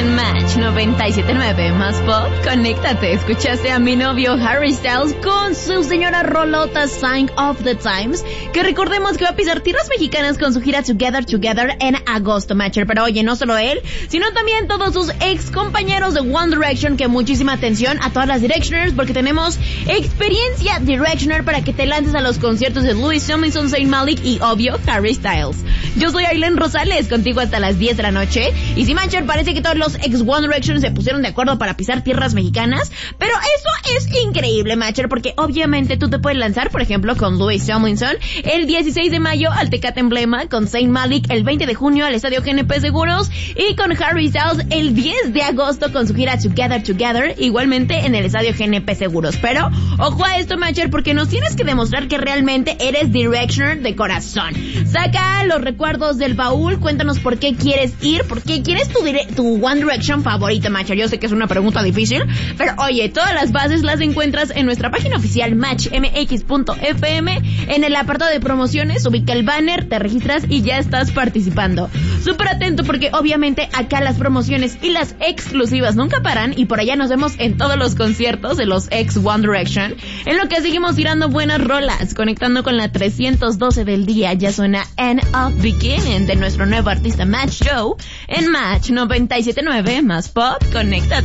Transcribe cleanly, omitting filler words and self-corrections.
en Match 97.9 más pop. Conéctate, escuchaste a mi novio Harry Styles con su señora rolota Sign of the Times, que recordemos que va a pisar tierras mexicanas con su gira Together en agosto, Matcher. Pero oye, no solo él, sino también todos sus ex compañeros de One Direction, que muchísima atención a todas las Directioners, porque tenemos experiencia Directioner para que te lances a los conciertos de Louis Tomlinson, Zayn Malik y obvio Harry Styles. Yo soy Aileen Rosales, contigo hasta las 10 de la noche. Y sí, Matcher, parece que todos los ex One Direction se pusieron de acuerdo para pisar tierras mexicanas, pero eso es increíble, Matcher, porque obviamente tú te puedes lanzar, por ejemplo, con Louis Tomlinson el 16 de mayo al Tecate Emblema, con Zayn Malik el 20 de junio al Estadio GNP Seguros y con Harry Styles el 10 de agosto con su gira Together, igualmente en el Estadio GNP Seguros. Pero ojo a esto, Matcher, porque nos tienes que demostrar que realmente eres Directioner de corazón. Saca los recuerdos del baúl, cuéntanos por qué quieres ir, por qué quieres tu One Direction favorito, Matcher. Yo sé que es una pregunta difícil, pero oye, todas las bases las encuentras en nuestra página oficial matchmx.fm. En el apartado de promociones ubica el banner, te registras y ya estás participando. Súper atento porque obviamente acá las promociones y las exclusivas nunca paran, y por allá nos vemos en todos los conciertos de los ex One Direction, en lo que seguimos tirando buenas rolas, conectando con la 312 del día. Ya suena End of Beginning de nuestro nuevo artista Match Show en Match 97.9 más pop. Conecta.